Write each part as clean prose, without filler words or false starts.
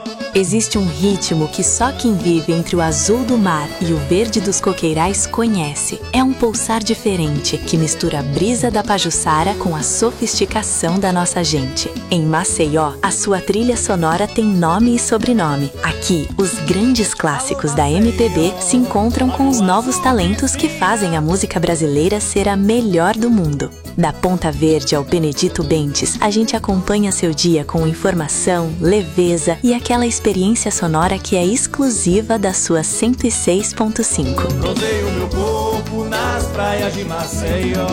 Existe um ritmo que só quem vive entre o azul do mar e o verde dos coqueirais conhece. É um pulsar diferente que mistura a brisa da Pajuçara com a sofisticação da nossa gente. Em Maceió, a sua trilha sonora tem nome e sobrenome. Aqui, os grandes clássicos da MPB se encontram com os novos talentos que fazem a música brasileira ser a melhor do mundo. Da Ponta Verde ao Benedito Bentes, a gente acompanha seu dia com informação, leveza e aquela experiência sonora que é exclusiva da sua 106.5. Rodeio meu corpo nas praias de Maceió.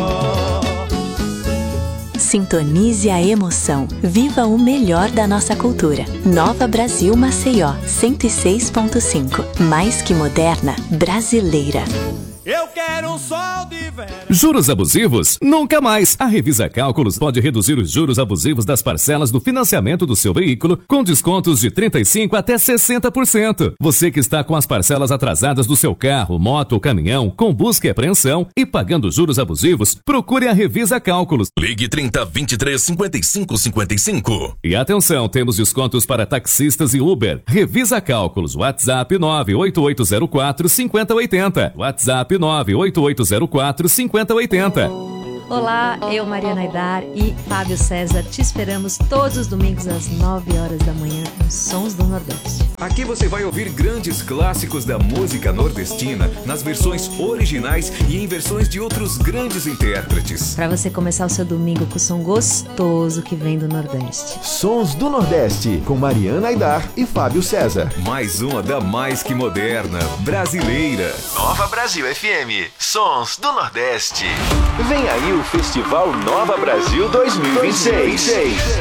Sintonize a emoção. Viva o melhor da nossa cultura. Nova Brasil Maceió, 106.5. Mais que moderna, brasileira. Eu quero um sol de verão. Juros abusivos? Nunca mais! A Revisa Cálculos pode reduzir os juros abusivos das parcelas do financiamento do seu veículo com descontos de 35% até 60%. Você que está com as parcelas atrasadas do seu carro, moto ou caminhão, com busca e apreensão e pagando juros abusivos, procure a Revisa Cálculos. Ligue 30 23 55 55. E atenção, temos descontos para taxistas e Uber. Revisa Cálculos, WhatsApp 98804 5080. WhatsApp 98804 5080. Olá, eu, Mariana Aidar e Fábio César, te esperamos todos os domingos às 9 horas da manhã nos Sons do Nordeste. Aqui você vai ouvir grandes clássicos da música nordestina nas versões originais e em versões de outros grandes intérpretes. Para você começar o seu domingo com o som gostoso que vem do Nordeste. Sons do Nordeste, com Mariana Aidar e Fábio César. Mais uma da mais que moderna, brasileira. Nova Brasil FM, Sons do Nordeste. Vem aí o Festival Nova Brasil 2026.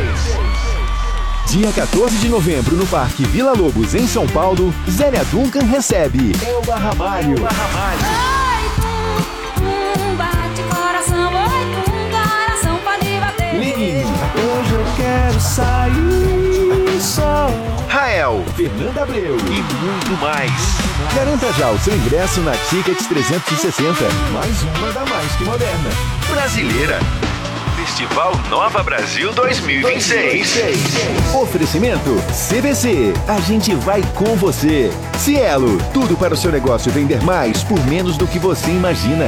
Dia 14 de novembro, no Parque Vila Lobos, em São Paulo, Zélia Duncan recebe Elba Ramalho. Bate coração, coração pode bater. Lin. Hoje eu quero sair só. Rael, Fernanda Abreu e muito mais. Garanta já o seu ingresso na Tickets 360. Mais uma da mais que moderna. Brasileira. Festival Nova Brasil 2026. Oferecimento CVC. A gente vai com você. Cielo. Tudo para o seu negócio vender mais por menos do que você imagina.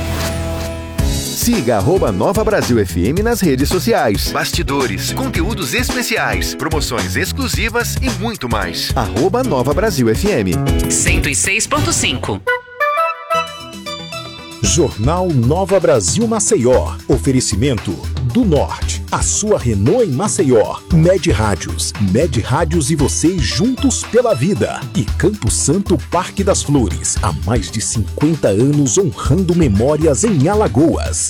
Siga @Nova Brasil FM nas redes sociais. Bastidores, conteúdos especiais, promoções exclusivas e muito mais. @Nova Brasil FM. 106.5. Jornal Nova Brasil Maceió. Oferecimento do Norte. A sua Renault em Maceió. Med Rádios. Med Rádios e você juntos pela vida. E Campo Santo Parque das Flores. Há mais de 50 anos honrando memórias em Alagoas.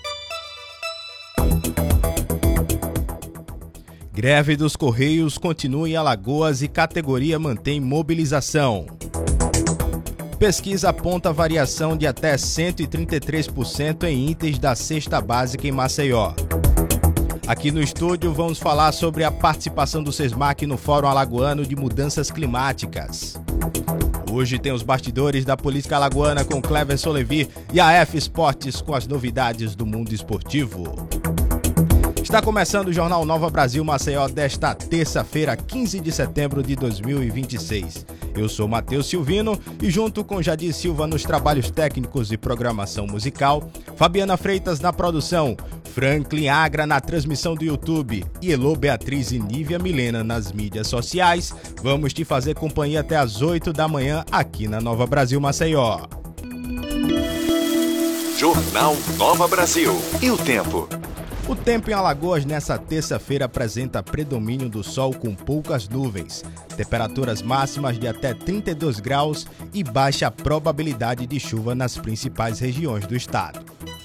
Greve dos Correios continua em Alagoas e categoria mantém mobilização. Pesquisa aponta variação de até 133% em itens da cesta básica em Maceió. Aqui no estúdio vamos falar sobre a participação do SESMAC no Fórum Alagoano de Mudanças Climáticas. Hoje tem os bastidores da política alagoana com Cleverson Levi e a F Esportes com as novidades do mundo esportivo. Está começando o Jornal Nova Brasil Maceió desta terça-feira, 15 de setembro de 2026. Eu sou Matheus Silvino e junto com Jadir Silva nos trabalhos técnicos e programação musical, Fabiana Freitas na produção, Franklin Agra na transmissão do YouTube e Elô Beatriz e Nívia Milena nas mídias sociais, vamos te fazer companhia até às 8 da manhã aqui na Nova Brasil Maceió. Jornal Nova Brasil. E o tempo? O tempo em Alagoas nessa terça-feira apresenta predomínio do sol com poucas nuvens, temperaturas máximas de até 32 graus e baixa probabilidade de chuva nas principais regiões do estado.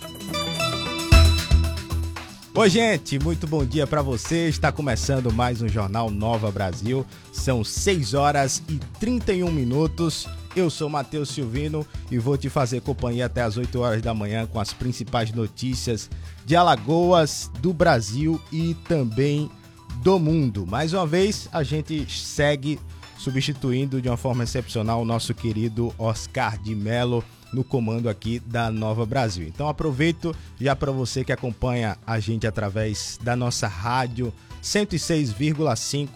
Oi, gente, muito bom dia para você. Está começando mais um Jornal Nova Brasil. São 6 horas e 31 minutos. Eu sou Matheus Silvino e vou te fazer companhia até as 8 horas da manhã com as principais notícias de Alagoas, do Brasil e também do mundo. Mais uma vez, a gente segue substituindo de uma forma excepcional o nosso querido Oscar de Mello no comando aqui da Nova Brasil. Então aproveito já para você que acompanha a gente através da nossa rádio 106,5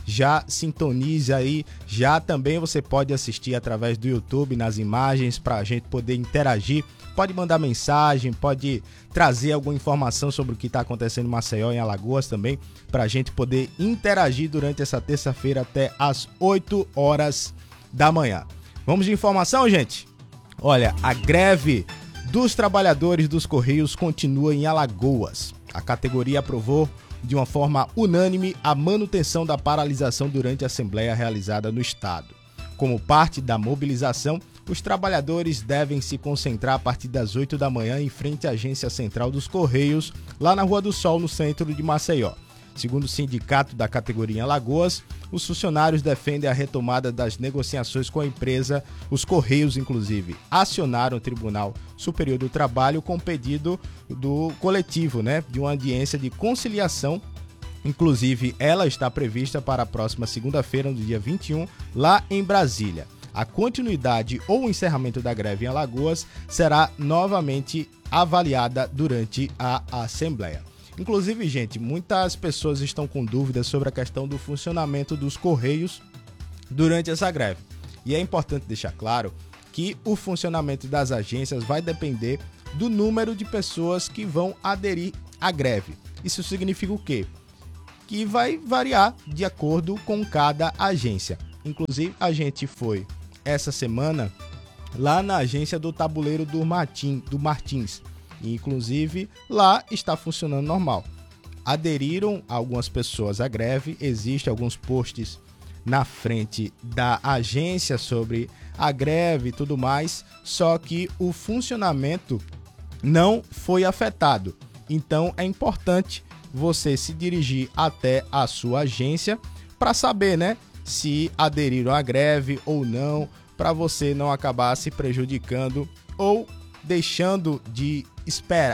já sintonize aí, já também você pode assistir através do YouTube, nas imagens, para a gente poder interagir. Pode mandar mensagem, pode trazer alguma informação sobre o que está acontecendo em Maceió, em Alagoas também, para a gente poder interagir durante essa terça-feira até às 8 horas da manhã. Vamos de informação, gente? Olha, a greve dos trabalhadores dos Correios continua em Alagoas. A categoria aprovou de uma forma unânime a manutenção da paralisação durante a assembleia realizada no estado. Como parte da mobilização, os trabalhadores devem se concentrar a partir das 8 da manhã em frente à agência central dos Correios, lá na Rua do Sol, no centro de Maceió. Segundo o sindicato da categoria em Alagoas, os funcionários defendem a retomada das negociações com a empresa. Os Correios, inclusive, acionaram o Tribunal Superior do Trabalho com pedido do coletivo, de uma audiência de conciliação. Inclusive, ela está prevista para a próxima segunda-feira, no dia 21, lá em Brasília. A continuidade ou o encerramento da greve em Alagoas será novamente avaliada durante a Assembleia. Inclusive, gente, muitas pessoas estão com dúvidas sobre a questão do funcionamento dos Correios durante essa greve. E é importante deixar claro que o funcionamento das agências vai depender do número de pessoas que vão aderir à greve. Isso significa o quê? Que vai variar de acordo com cada agência. Inclusive, a gente foi essa semana lá na agência do Tabuleiro do Martins. Inclusive, lá está funcionando normal. Aderiram algumas pessoas à greve, existem alguns posts na frente da agência sobre a greve e tudo mais, só que o funcionamento não foi afetado. Então, é importante você se dirigir até a sua agência para saber, se aderiram à greve ou não, para você não acabar se prejudicando ou deixando de esperar.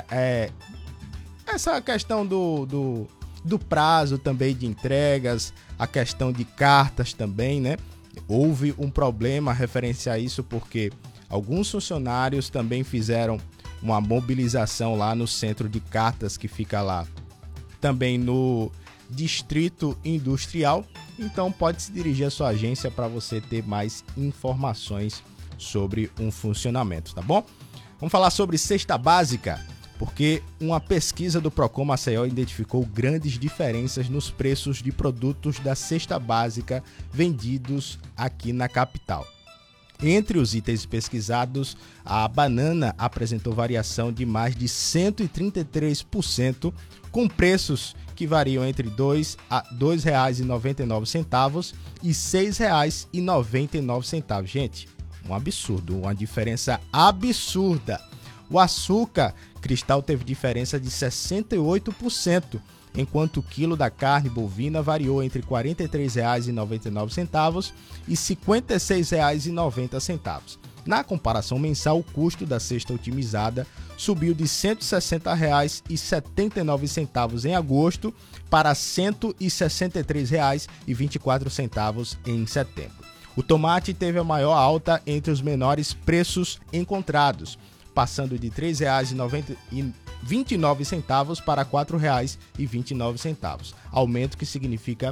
Essa questão do prazo também de entregas, a questão de cartas também, Houve um problema referente a isso porque alguns funcionários também fizeram uma mobilização lá no centro de cartas que fica lá também no Distrito Industrial. Então pode se dirigir à sua agência para você ter mais informações sobre um funcionamento, tá bom? Vamos falar sobre cesta básica, porque uma pesquisa do Procon Maceió identificou grandes diferenças nos preços de produtos da cesta básica vendidos aqui na capital. Entre os itens pesquisados, a banana apresentou variação de mais de 133%, com preços que variam entre R$ 2,00 a R$ 2,99 e R$ 6,99. Gente, um absurdo, uma diferença absurda. O açúcar cristal teve diferença de 68%, enquanto o quilo da carne bovina variou entre R$ 43,99 e R$ 56,90. Na comparação mensal, o custo da cesta otimizada subiu de R$ 160,79 em agosto para R$ 163,24 em setembro. O tomate teve a maior alta entre os menores preços encontrados, passando de R$ 3,29 para R$ 4,29, aumento que significa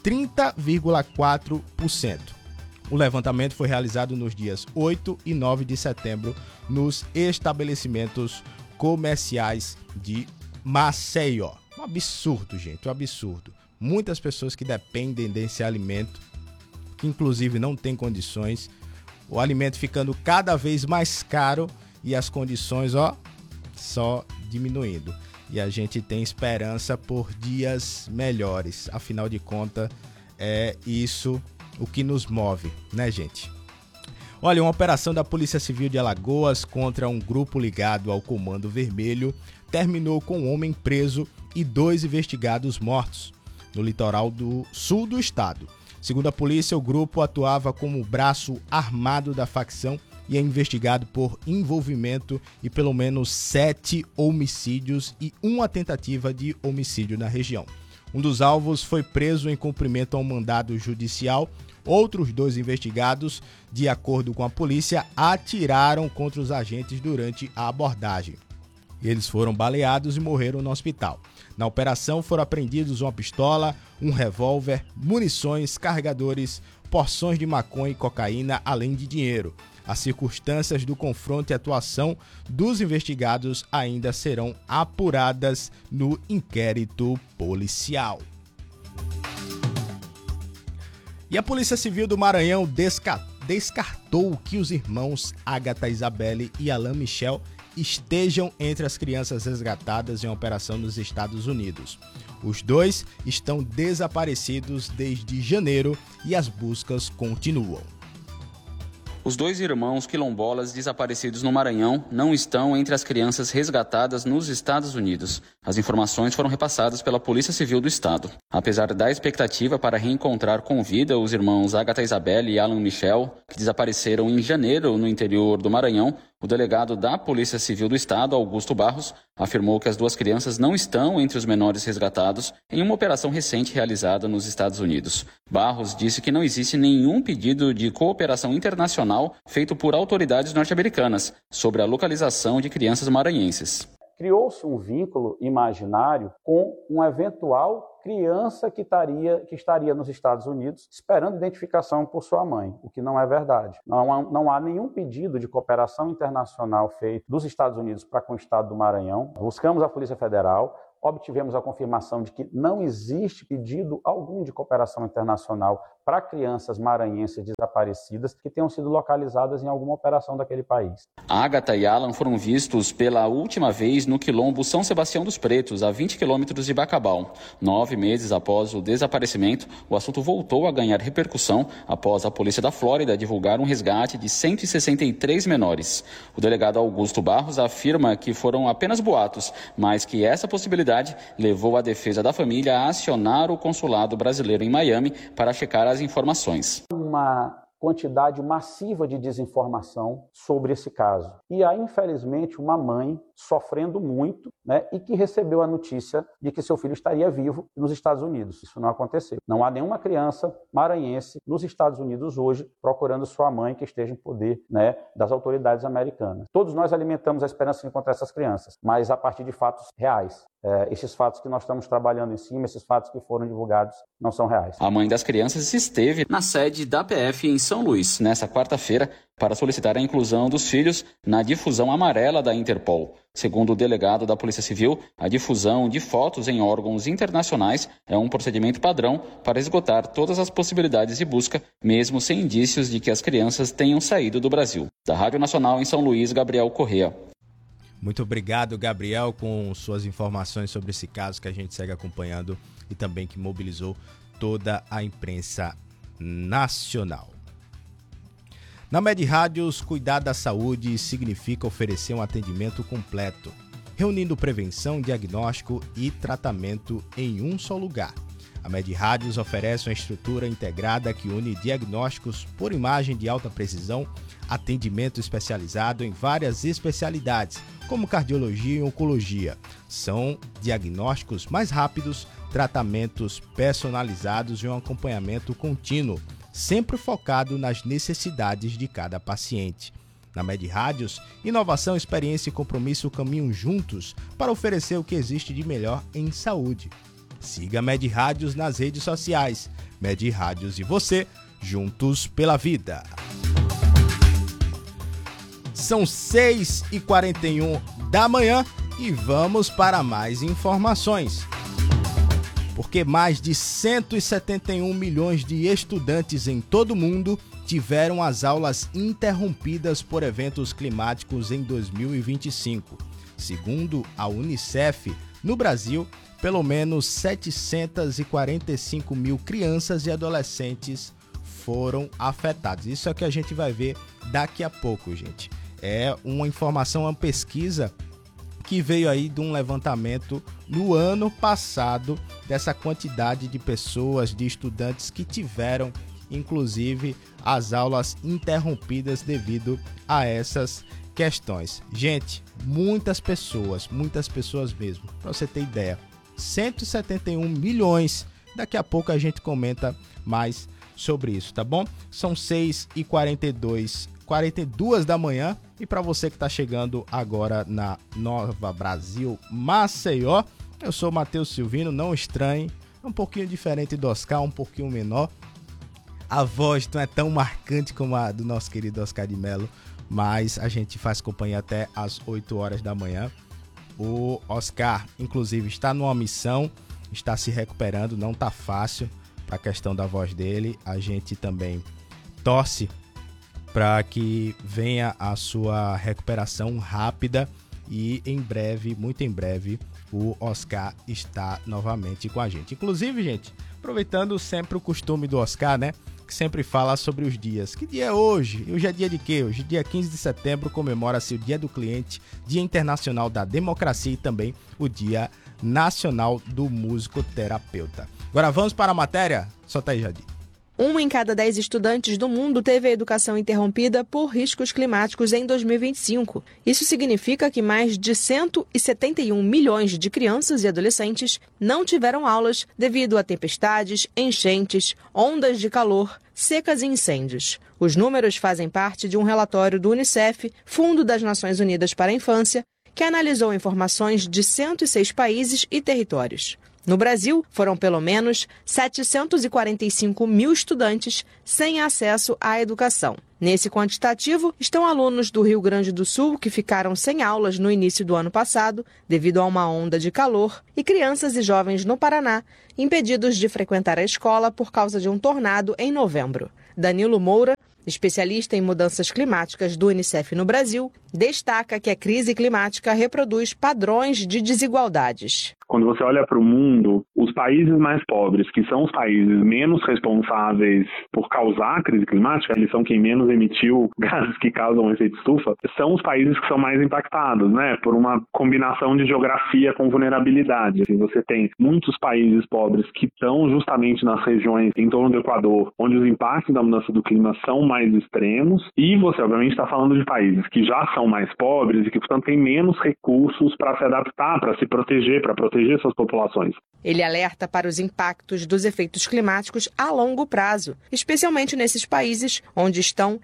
30,4%. O levantamento foi realizado nos dias 8 e 9 de setembro nos estabelecimentos comerciais de Maceió. Um absurdo, gente, um absurdo. Muitas pessoas que dependem desse alimento, que inclusive não têm condições, o alimento ficando cada vez mais caro e as condições, só diminuindo. E a gente tem esperança por dias melhores. Afinal de contas, é isso o que nos move, gente? Olha, uma operação da Polícia Civil de Alagoas contra um grupo ligado ao Comando Vermelho terminou com um homem preso e 2 investigados mortos no litoral do sul do estado. Segundo a polícia, o grupo atuava como braço armado da facção e é investigado por envolvimento e pelo menos 7 homicídios e uma tentativa de homicídio na região. Um dos alvos foi preso em cumprimento a um mandado judicial. Outros 2 investigados, de acordo com a polícia, atiraram contra os agentes durante a abordagem. Eles foram baleados e morreram no hospital. Na operação foram apreendidos uma pistola, um revólver, munições, carregadores, porções de maconha e cocaína, além de dinheiro. As circunstâncias do confronto e atuação dos investigados ainda serão apuradas no inquérito policial. E a Polícia Civil do Maranhão descartou que os irmãos Agatha Isabelle e Alan Michel estejam entre as crianças resgatadas em uma operação nos Estados Unidos. Os dois estão desaparecidos desde janeiro e as buscas continuam. Os dois irmãos quilombolas desaparecidos no Maranhão não estão entre as crianças resgatadas nos Estados Unidos. As informações foram repassadas pela Polícia Civil do Estado. Apesar da expectativa para reencontrar com vida os irmãos Agatha Isabelle e Alan Michel, que desapareceram em janeiro no interior do Maranhão, o delegado da Polícia Civil do Estado, Augusto Barros, afirmou que as duas crianças não estão entre os menores resgatados em uma operação recente realizada nos Estados Unidos. Barros disse que não existe nenhum pedido de cooperação internacional feito por autoridades norte-americanas sobre a localização de crianças maranhenses. Criou-se um vínculo imaginário com uma eventual criança que estaria nos Estados Unidos esperando identificação por sua mãe, o que não é verdade. Não há nenhum pedido de cooperação internacional feito dos Estados Unidos para com o Estado do Maranhão. Buscamos a Polícia Federal, obtivemos a confirmação de que não existe pedido algum de cooperação internacional para crianças maranhenses desaparecidas que tenham sido localizadas em alguma operação daquele país. Agatha e Alan foram vistos pela última vez no quilombo São Sebastião dos Pretos, a 20 quilômetros de Bacabal. 9 meses após o desaparecimento, o assunto voltou a ganhar repercussão após a Polícia da Flórida divulgar um resgate de 163 menores. O delegado Augusto Barros afirma que foram apenas boatos, mas que essa possibilidade levou a defesa da família a acionar o consulado brasileiro em Miami para checar as informações. Uma quantidade massiva de desinformação sobre esse caso. E há, infelizmente, uma mãe sofrendo muito, e que recebeu a notícia de que seu filho estaria vivo nos Estados Unidos. Isso não aconteceu. Não há nenhuma criança maranhense nos Estados Unidos hoje procurando sua mãe que esteja em poder, das autoridades americanas. Todos nós alimentamos a esperança de encontrar essas crianças, mas a partir de fatos reais. Esses fatos que nós estamos trabalhando em cima, esses fatos que foram divulgados, não são reais. A mãe das crianças esteve na sede da PF em São Luís, nesta quarta-feira, para solicitar a inclusão dos filhos na difusão amarela da Interpol. Segundo o delegado da Polícia Civil, a difusão de fotos em órgãos internacionais é um procedimento padrão para esgotar todas as possibilidades de busca, mesmo sem indícios de que as crianças tenham saído do Brasil. Da Rádio Nacional em São Luís, Gabriel Correa. Muito obrigado, Gabriel, com suas informações sobre esse caso que a gente segue acompanhando e também que mobilizou toda a imprensa nacional. Na Med Rádios, cuidar da saúde significa oferecer um atendimento completo, reunindo prevenção, diagnóstico e tratamento em um só lugar. A Med Rádios oferece uma estrutura integrada que une diagnósticos por imagem de alta precisão, atendimento especializado em várias especialidades, como cardiologia e oncologia. São diagnósticos mais rápidos, tratamentos personalizados e um acompanhamento contínuo, sempre focado nas necessidades de cada paciente. Na Med Rádios, inovação, experiência e compromisso caminham juntos para oferecer o que existe de melhor em saúde. Siga a Med Rádios nas redes sociais. Med Rádios e você, juntos pela vida. São 6h41 da manhã e vamos para mais informações. Porque mais de 171 milhões de estudantes em todo o mundo tiveram as aulas interrompidas por eventos climáticos em 2025. Segundo a Unicef, no Brasil, pelo menos 745 mil crianças e adolescentes foram afetados. Isso é o que a gente vai ver daqui a pouco, gente. É uma informação, uma pesquisa que veio aí de um levantamento no ano passado dessa quantidade de pessoas, de estudantes que tiveram, inclusive, as aulas interrompidas devido a essas questões. Gente, muitas pessoas mesmo, para você ter ideia, 171 milhões. Daqui a pouco a gente comenta mais sobre isso, tá bom? São 6h42 da manhã. E para você que está chegando agora na Nova Brasil Maceió, eu sou o Matheus Silvino, não estranhe, um pouquinho diferente do Oscar, um pouquinho menor. A voz não é tão marcante como a do nosso querido Oscar de Mello, mas a gente faz companhia até às 8 horas da manhã. O Oscar, inclusive, está numa missão, está se recuperando, não está fácil para a questão da voz dele. A gente também torce para que venha a sua recuperação rápida e em breve, muito em breve, o Oscar está novamente com a gente. Inclusive, gente, aproveitando sempre o costume do Oscar, né? Que sempre fala sobre os dias. Que dia é hoje? E hoje é dia de quê? Hoje, dia 15 de setembro, comemora-se o Dia do Cliente, Dia Internacional da Democracia e também o Dia Nacional do Musicoterapeuta. Agora vamos para a matéria? Solta aí, Jadir. 1 em cada 10 estudantes do mundo teve a educação interrompida por riscos climáticos em 2025. Isso significa que mais de 171 milhões de crianças e adolescentes não tiveram aulas devido a tempestades, enchentes, ondas de calor, secas e incêndios. Os números fazem parte de um relatório do Unicef, Fundo das Nações Unidas para a Infância, que analisou informações de 106 países e territórios. No Brasil, foram pelo menos 745 mil estudantes sem acesso à educação. Nesse quantitativo estão alunos do Rio Grande do Sul que ficaram sem aulas no início do ano passado devido a uma onda de calor e crianças e jovens no Paraná impedidos de frequentar a escola por causa de um tornado em novembro. Danilo Moura, especialista em mudanças climáticas do Unicef no Brasil, destaca que a crise climática reproduz padrões de desigualdades. Quando você olha para o mundo, os países mais pobres, que são os países menos responsáveis por causar a crise climática, eles são quem menos emitiu gases que causam efeito estufa, são os países que são mais impactados, né? Por uma combinação de geografia com vulnerabilidade. Assim, você tem muitos países pobres que estão justamente nas regiões em torno do Equador, onde os impactos da mudança do clima são mais extremos, e você, obviamente, está falando de países que já são mais pobres e que, portanto, têm menos recursos para se adaptar, para se proteger, para proteger suas populações. Ele alerta para os impactos dos efeitos climáticos a longo prazo, especialmente nesses países onde estão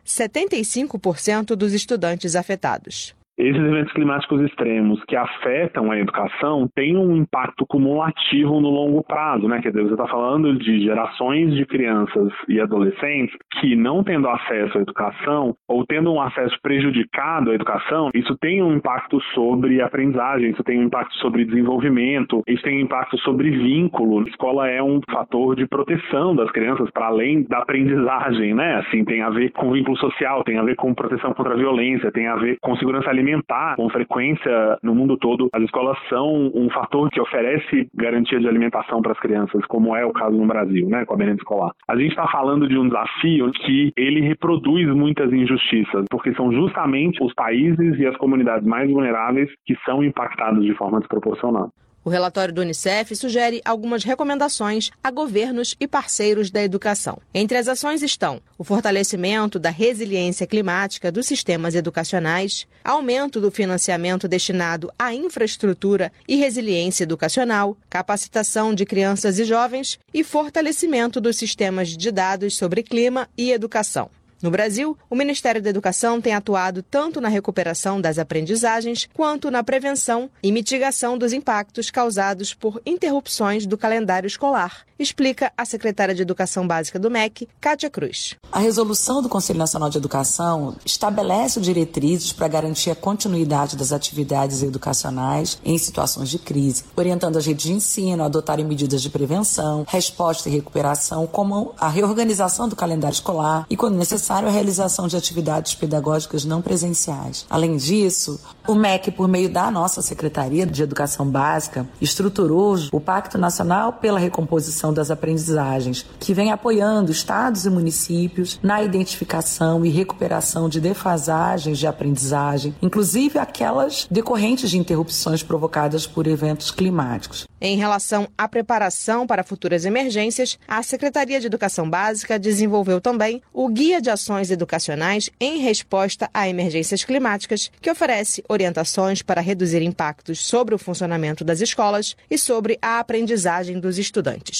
75% dos estudantes afetados. Esses eventos climáticos extremos que afetam a educação têm um impacto cumulativo no longo prazo, né? Quer dizer, você está falando de gerações de crianças e adolescentes que, não tendo acesso à educação ou tendo um acesso prejudicado à educação, isso tem um impacto sobre aprendizagem, isso tem um impacto sobre desenvolvimento, isso tem um impacto sobre vínculo. A escola é um fator de proteção das crianças para além da aprendizagem, né? Assim, tem a ver com vínculo social, tem a ver com proteção contra a violência, tem a ver com segurança alimentar. Com frequência no mundo todo, as escolas são um fator que oferece garantia de alimentação para as crianças, como é o caso no Brasil, né, com a merenda escolar. A gente está falando de um desafio que ele reproduz muitas injustiças, porque são justamente os países e as comunidades mais vulneráveis que são impactados de forma desproporcional. O relatório do Unicef sugere algumas recomendações a governos e parceiros da educação. Entre as ações estão o fortalecimento da resiliência climática dos sistemas educacionais, aumento do financiamento destinado à infraestrutura e resiliência educacional, capacitação de crianças e jovens e fortalecimento dos sistemas de dados sobre clima e educação. No Brasil, o Ministério da Educação tem atuado tanto na recuperação das aprendizagens quanto na prevenção e mitigação dos impactos causados por interrupções do calendário escolar, explica a secretária de Educação Básica do MEC, Kátia Cruz. A resolução do Conselho Nacional de Educação estabelece diretrizes para garantir a continuidade das atividades educacionais em situações de crise, orientando as redes de ensino a adotarem medidas de prevenção, resposta e recuperação, como a reorganização do calendário escolar e, quando necessário, a realização de atividades pedagógicas não presenciais. Além disso, o MEC, por meio da nossa Secretaria de Educação Básica, estruturou o Pacto Nacional pela Recomposição das Aprendizagens, que vem apoiando estados e municípios na identificação e recuperação de defasagens de aprendizagem, inclusive aquelas decorrentes de interrupções provocadas por eventos climáticos. Em relação à preparação para futuras emergências, a Secretaria de Educação Básica desenvolveu também o Guia de Ações Educacionais em Resposta a Emergências Climáticas, que oferece orientações para reduzir impactos sobre o funcionamento das escolas e sobre a aprendizagem dos estudantes.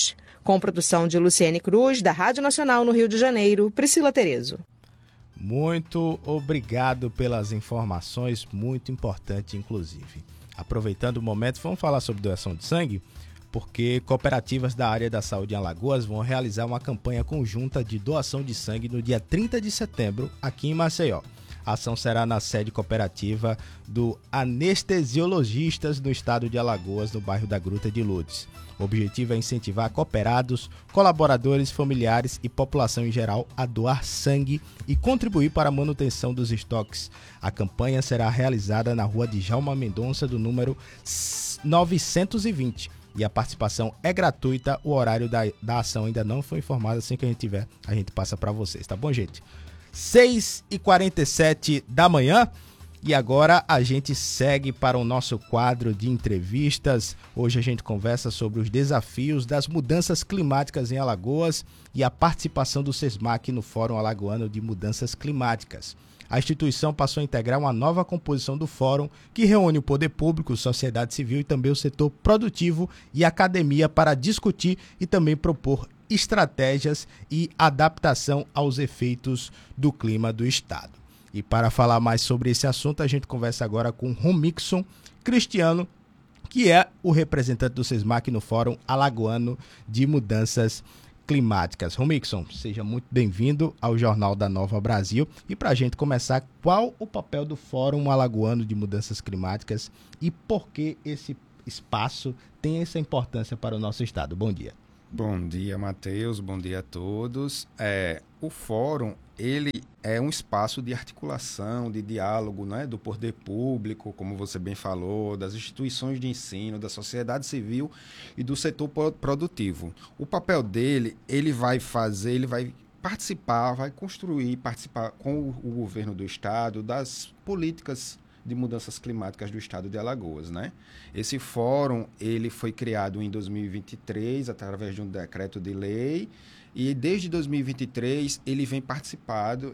Com produção de Luciene Cruz, da Rádio Nacional no Rio de Janeiro, Priscila Terezo. Muito obrigado pelas informações, muito importante inclusive. Aproveitando o momento, vamos falar sobre doação de sangue, porque cooperativas da área da saúde em Alagoas vão realizar uma campanha conjunta de doação de sangue no dia 30 de setembro, aqui em Maceió. A ação será na sede cooperativa do Anestesiologistas do estado de Alagoas, no bairro da Gruta de Lourdes. O objetivo é incentivar cooperados, colaboradores, familiares e população em geral a doar sangue e contribuir para a manutenção dos estoques. A campanha será realizada na rua de Djalma Mendonça, do número 920. E a participação é gratuita. O horário da ação ainda não foi informado. Assim que a gente tiver, a gente passa para vocês. Tá bom, gente? 6h47 da manhã. E agora a gente segue para o nosso quadro de entrevistas. Hoje a gente conversa sobre os desafios das mudanças climáticas em Alagoas e a participação do SESMAC no Fórum Alagoano de Mudanças Climáticas. A instituição passou a integrar uma nova composição do fórum, que reúne o poder público, sociedade civil e também o setor produtivo e academia para discutir e também propor estratégias e adaptação aos efeitos do clima do estado. E para falar mais sobre esse assunto, a gente conversa agora com Romixson Cristiano, que é o representante do SESMAC no Fórum Alagoano de Mudanças Climáticas. Romixson, seja muito bem-vindo ao Jornal da Nova Brasil. E para a gente começar, qual o papel do Fórum Alagoano de Mudanças Climáticas e por que esse espaço tem essa importância para o nosso estado? Bom dia. Bom dia, Matheus. Bom dia a todos. O Fórum, ele é um espaço de articulação, de diálogo, né, do poder público, como você bem falou, das instituições de ensino, da sociedade civil e do setor produtivo. O papel dele, ele vai participar, vai participar com o governo do estado das políticas de mudanças climáticas do estado de Alagoas, né? Esse fórum, ele foi criado em 2023 através de um decreto de lei e desde 2023 ele vem participando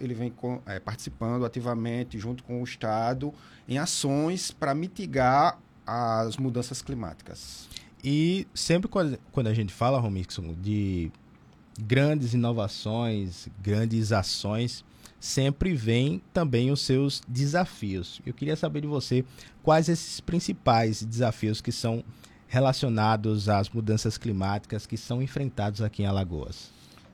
ativamente junto com o estado em ações para mitigar as mudanças climáticas. E sempre quando a gente fala, Romixson, de grandes inovações, grandes ações, sempre vem também os seus desafios. Eu queria saber de você quais esses principais desafios que são relacionados às mudanças climáticas que são enfrentados aqui em Alagoas.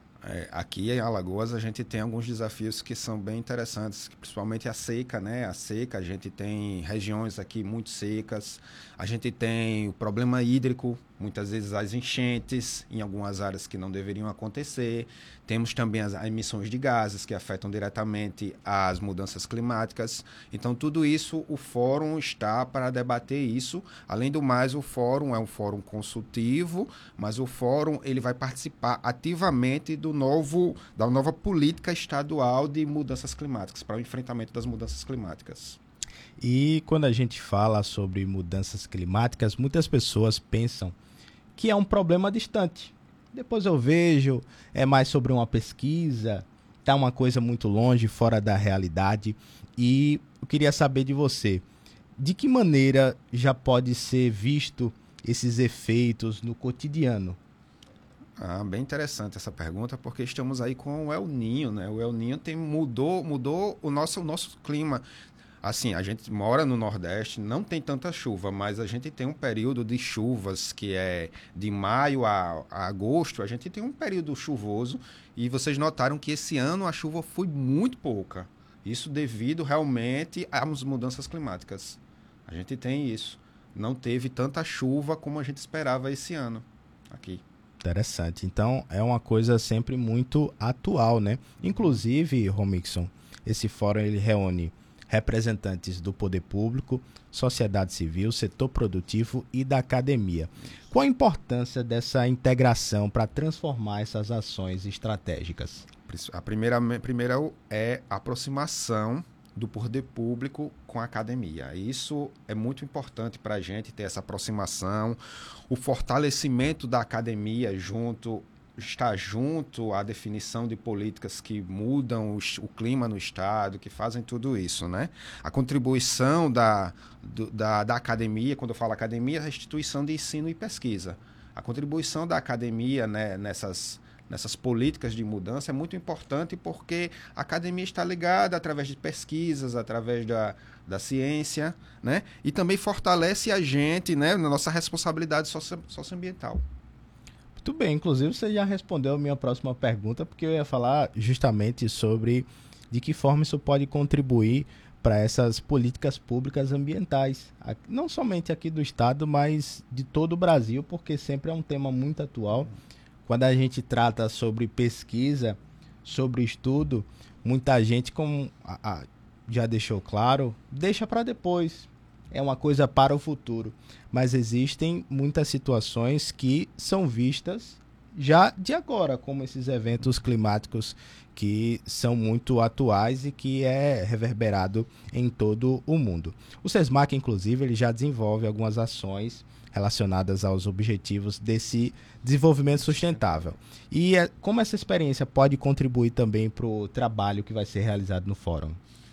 Aqui em Alagoas a gente tem alguns desafios que são bem interessantes, principalmente a seca, né? A seca, a gente tem regiões aqui muito secas, a gente tem o problema hídrico, muitas vezes as enchentes em algumas áreas que não deveriam acontecer. Temos também as emissões de gases que afetam diretamente as mudanças climáticas. Então, tudo isso, o fórum está para debater isso. Além do mais, o fórum é um fórum consultivo, mas o fórum ele vai participar ativamente da nova política estadual de mudanças climáticas, para o enfrentamento das mudanças climáticas. E quando a gente fala sobre mudanças climáticas, muitas pessoas pensam que é um problema distante. Depois eu vejo, é mais sobre uma pesquisa, tá uma coisa muito longe, fora da realidade. E eu queria saber de você, de que maneira já pode ser visto esses efeitos no cotidiano? Bem interessante essa pergunta, porque estamos aí com o El Niño, né? O El Niño mudou o nosso clima. Assim, a gente mora no Nordeste, não tem tanta chuva, mas a gente tem um período de chuvas que é de maio a agosto, a gente tem um período chuvoso e vocês notaram que esse ano a chuva foi muito pouca. Isso devido realmente às mudanças climáticas. A gente tem isso. Não teve tanta chuva como a gente esperava esse ano aqui. Interessante. Então, é uma coisa sempre muito atual, né? Inclusive, Romixson, esse fórum ele reúne representantes do poder público, sociedade civil, setor produtivo e da academia. Qual a importância dessa integração para transformar essas ações estratégicas? A primeira é a aproximação do poder público com a academia. Isso é muito importante para a gente ter essa aproximação, o fortalecimento da academia está junto à definição de políticas que mudam o clima no estado, que fazem tudo isso, né? A contribuição da academia, quando eu falo academia, é a instituição de ensino e pesquisa. A contribuição da academia, né, nessas políticas de mudança é muito importante, porque a academia está ligada através de pesquisas, através da ciência, né? E também fortalece a gente, né, na nossa responsabilidade socioambiental. Muito bem, inclusive você já respondeu a minha próxima pergunta, porque eu ia falar justamente sobre de que forma isso pode contribuir para essas políticas públicas ambientais, não somente aqui do estado, mas de todo o Brasil, porque sempre é um tema muito atual. Quando a gente trata sobre pesquisa, sobre estudo, muita gente, como já deixou claro, deixa para depois. É uma coisa para o futuro. Mas existem muitas situações que são vistas já de agora, como esses eventos climáticos que são muito atuais e que é reverberado em todo o mundo. O SESMAC, inclusive, ele já desenvolve algumas ações relacionadas aos objetivos desse desenvolvimento sustentável. E como essa experiência pode contribuir também para o trabalho que vai ser realizado no fórum?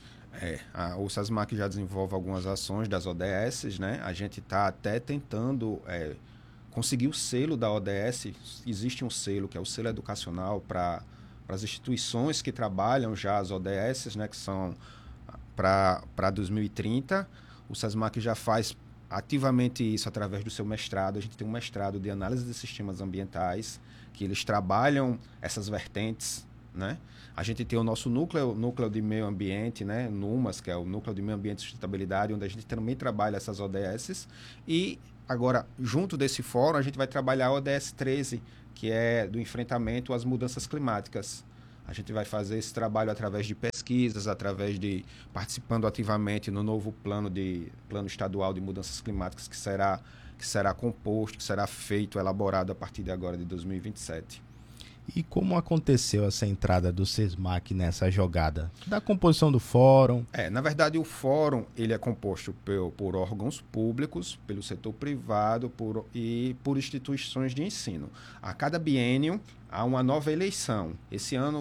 O SESMAC já desenvolve algumas ações das ODS, né? A gente está até tentando conseguir o selo da ODS. Existe um selo, que é o selo educacional para as instituições que trabalham já as ODS, né? Que são para 2030. O SESMAC já faz ativamente isso através do seu mestrado. A gente tem um mestrado de análise de sistemas ambientais, que eles trabalham essas vertentes, né? A gente tem o nosso núcleo de meio ambiente, né? NUMAS, que é o Núcleo de Meio Ambiente e Sustentabilidade, onde a gente também trabalha essas ODS. E agora, junto desse fórum, a gente vai trabalhar a ODS 13, que é do enfrentamento às mudanças climáticas. A gente vai fazer esse trabalho através de pesquisas, através de participando ativamente no novo plano estadual de mudanças climáticas que será composto, que será feito, elaborado a partir de agora, de 2027. E como aconteceu essa entrada do SESMAC nessa jogada? Da composição do fórum? Na verdade, o fórum ele é composto por órgãos públicos, pelo setor privado e por instituições de ensino. A cada biênio há uma nova eleição. Esse ano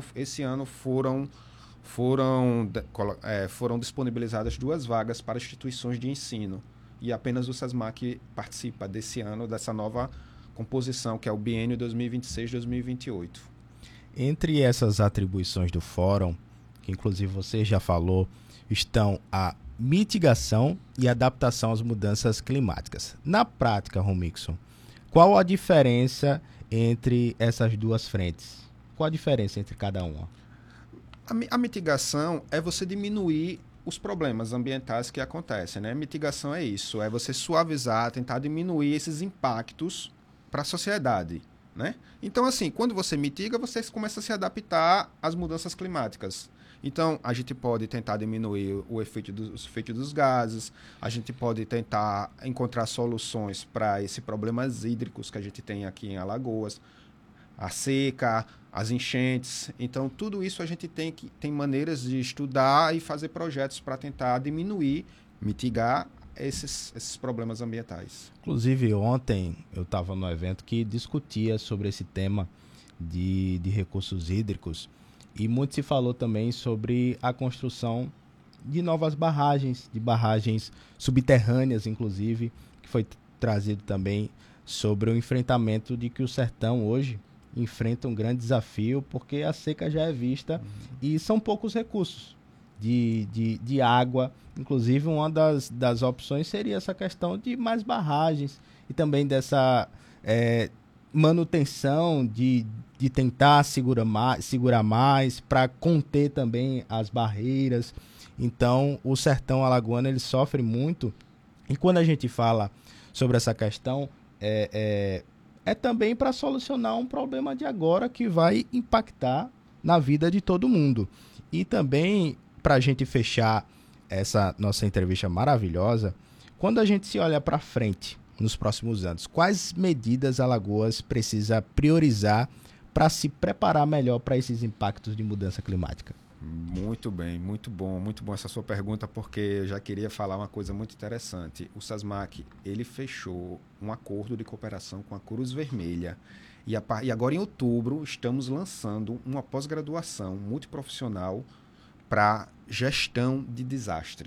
foram disponibilizadas 2 vagas para instituições de ensino. E apenas o SESMAC participa desse ano, dessa nova composição, que é o biênio 2026-2028. Entre essas atribuições do fórum, que inclusive você já falou, estão a mitigação e adaptação às mudanças climáticas. Na prática, Romixson, qual a diferença entre essas duas frentes? Qual a diferença entre cada uma? A mitigação é você diminuir os problemas ambientais que acontecem, né? Mitigação é isso, é você suavizar, tentar diminuir esses impactos para a sociedade, né? Então, assim, quando você mitiga, você começa a se adaptar às mudanças climáticas. Então, a gente pode tentar diminuir os efeitos dos gases, a gente pode tentar encontrar soluções para esses problemas hídricos que a gente tem aqui em Alagoas, a seca, as enchentes. Então, tudo isso a gente tem maneiras de estudar e fazer projetos para tentar diminuir, mitigar esses problemas ambientais. Inclusive, ontem eu estava no evento que discutia sobre esse tema de recursos hídricos e muito se falou também sobre a construção de novas barragens, de barragens subterrâneas, inclusive, que foi trazido também sobre o enfrentamento de que o sertão hoje enfrenta um grande desafio, porque a seca já é vista e são poucos recursos de água. Inclusive, uma das opções seria essa questão de mais barragens e também dessa manutenção de tentar segurar mais para conter também as barreiras. Então, o sertão alagoano ele sofre muito. E quando a gente fala sobre essa questão, é também para solucionar um problema de agora que vai impactar na vida de todo mundo. E também, para a gente fechar essa nossa entrevista maravilhosa, quando a gente se olha para frente nos próximos anos, quais medidas Alagoas precisa priorizar para se preparar melhor para esses impactos de mudança climática? Muito bem, muito bom essa sua pergunta, porque eu já queria falar uma coisa muito interessante. O SESMAC, ele fechou um acordo de cooperação com a Cruz Vermelha e agora em outubro estamos lançando uma pós-graduação multiprofissional para gestão de desastres.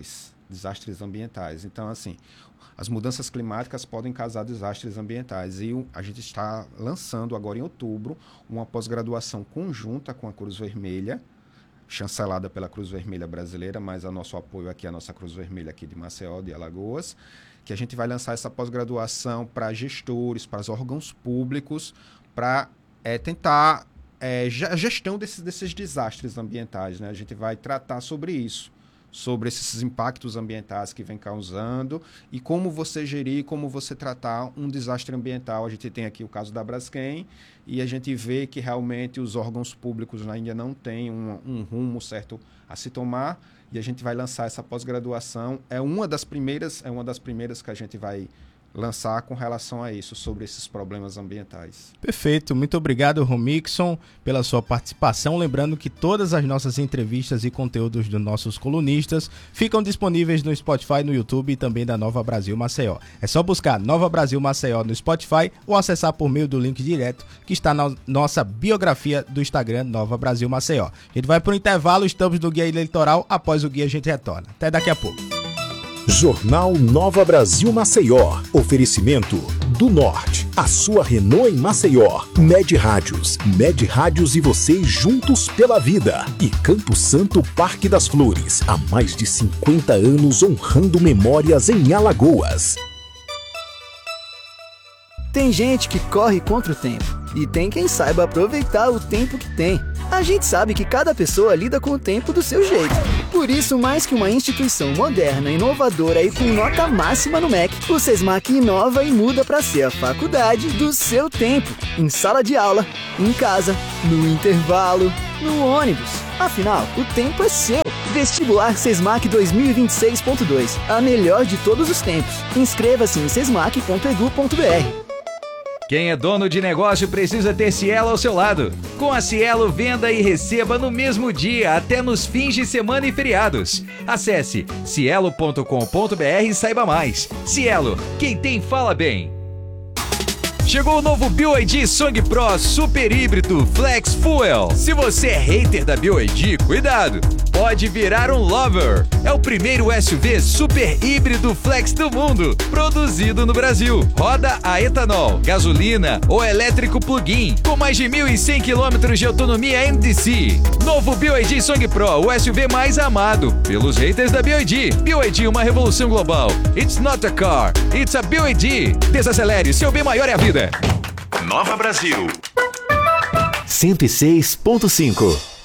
desastres ambientais. Então, assim, as mudanças climáticas podem causar desastres ambientais. E a gente está lançando agora em outubro uma pós-graduação conjunta com a Cruz Vermelha, chancelada pela Cruz Vermelha Brasileira, mas a nosso apoio aqui, a nossa Cruz Vermelha aqui de Maceió, de Alagoas, que a gente vai lançar essa pós-graduação para gestores, para os órgãos públicos, para tentar a gestão desses desastres ambientais, né? A gente vai tratar sobre isso, sobre esses impactos ambientais que vem causando e como você gerir, como você tratar um desastre ambiental. A gente tem aqui o caso da Braskem e a gente vê que realmente os órgãos públicos ainda não têm um rumo certo a se tomar, e a gente vai lançar essa pós-graduação. É uma das primeiras que a gente vai lançar com relação a isso, sobre esses problemas ambientais. Perfeito, muito obrigado, Romixson, pela sua participação. Lembrando que todas as nossas entrevistas e conteúdos dos nossos colunistas ficam disponíveis no Spotify, no YouTube e também da Nova Brasil Maceió. É só buscar Nova Brasil Maceió no Spotify ou acessar por meio do link direto que está na nossa biografia do Instagram, Nova Brasil Maceió. A gente vai para o intervalo, estamos no Guia Eleitoral. Após o guia a gente retorna. Até daqui a pouco. Jornal Nova Brasil Maceió. Oferecimento do Norte. A sua Renault em Maceió. Med Rádios. Med Rádios e você juntos pela vida. E Campo Santo Parque das Flores. Há mais de 50 anos honrando memórias em Alagoas. Tem gente que corre contra o tempo. E tem quem saiba aproveitar o tempo que tem. A gente sabe que cada pessoa lida com o tempo do seu jeito. Por isso, mais que uma instituição moderna, inovadora e com nota máxima no MEC, o SESMAC inova e muda para ser a faculdade do seu tempo. Em sala de aula, em casa, no intervalo, no ônibus. Afinal, o tempo é seu. Vestibular SESMAC 2026.2. A melhor de todos os tempos. Inscreva-se em sesmac.edu.br. Quem é dono de negócio precisa ter Cielo ao seu lado. Com a Cielo, venda e receba no mesmo dia, até nos fins de semana e feriados. Acesse cielo.com.br e saiba mais. Cielo, quem tem fala bem. Chegou o novo BYD Song Pro Super Híbrido Flex Fuel. Se você é hater da BYD, cuidado! Pode virar um lover. É o primeiro SUV super híbrido flex do mundo, produzido no Brasil. Roda a etanol, gasolina ou elétrico plug-in, com mais de 1.100 km de autonomia NDC. Novo BYD Song Pro, o SUV mais amado pelos haters da BYD. BYD, uma revolução global. It's not a car, it's a BYD. Desacelere, seu bem maior é a vida. Nova Brasil 106.5.